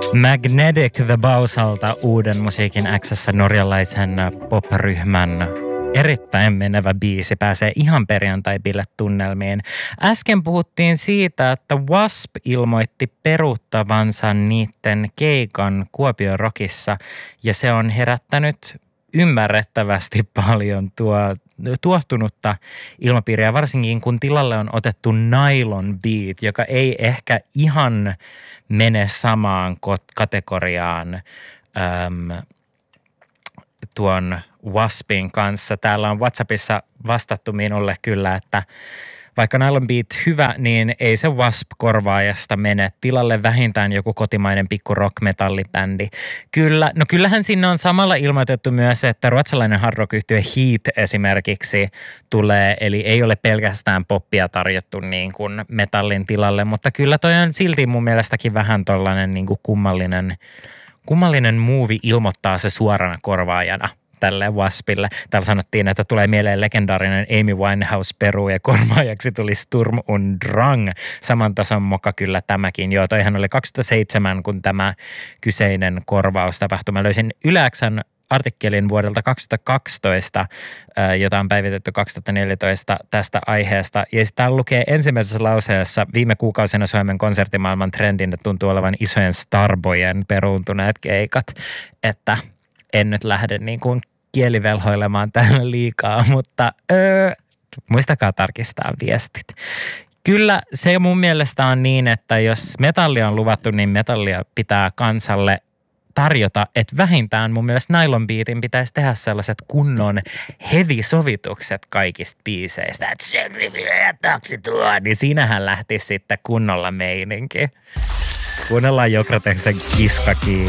Magnetic the Bausalta uuden musiikin X:ssä norjalaisen pop-ryhmän erittäin menevä biisi pääsee ihan perjantai-biletunnelmiin. Äsken puhuttiin siitä, että Wasp ilmoitti peruuttavansa niiden keikan Kuopion Rockissa ja se on herättänyt ymmärrettävästi paljon tuohtunutta ilmapiiriä, varsinkin kun tilalle on otettu Nylon Beat, joka ei ehkä ihan mene samaan kategoriaan tuon Waspin kanssa. Täällä on WhatsAppissa vastattu minulle kyllä, että vaikka Nylon Beat hyvä, niin ei se Wasp-korvaajasta mene. Tilalle vähintään joku kotimainen pikku rock-metallibändi. Kyllä, no kyllähän sinne on samalla ilmoitettu myös, että ruotsalainen hard rock-yhtye Heat esimerkiksi tulee, eli ei ole pelkästään poppia tarjottu niin kuin metallin tilalle, mutta kyllä toi on silti mun mielestäkin vähän tollainen niin kuin kummallinen muuvi ilmoittaa se suorana korvaajana tälle Waspille. Täällä sanottiin, että tulee mieleen legendaarinen Amy Winehouse peru ja korvaajaksi tuli Sturm und Drang. Saman tason moka kyllä tämäkin. Joo, toihan oli 2007, kun tämä kyseinen korvaus tapahtui. Mä löysin Yle X:n artikkelin vuodelta 2012, jota on päivitetty 2014 tästä aiheesta. Ja täällä lukee ensimmäisessä lauseessa: viime kuukausina Suomen konserttimaailman trendin tuntuu olevan isojen starbojen peruuntuneet keikat, että en nyt lähde niin kuin kielivelhoilemaan täällä liikaa, mutta muistakaa tarkistaa viestit. Kyllä se mun mielestä on niin, että jos metallia on luvattu, niin metallia pitää kansalle tarjota, että vähintään mun mielestä Nylon Beatin pitäisi tehdä sellaiset kunnon heavy-sovitukset kaikista biiseistä. Että niin siinähän lähtisi sitten kunnolla meininki. Kuunnellaan Jokrateksen Kiska kiinni.